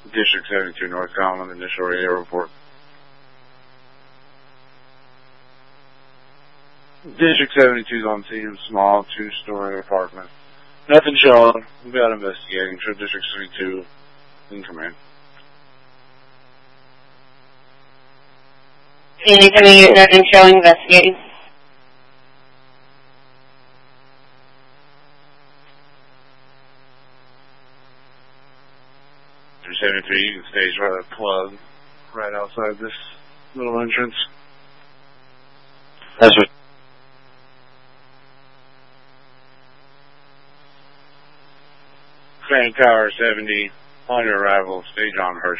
District 72 North Column, initial radio report. District 72 is on scene, small, two-story apartment. Nothing showing. We've got investigating. District 72 in command. Anything nothing showing, investigating. District 73, you can stage by the plug right outside this little entrance. That's what. Crane Tower 70, on your arrival, stage on Hershey.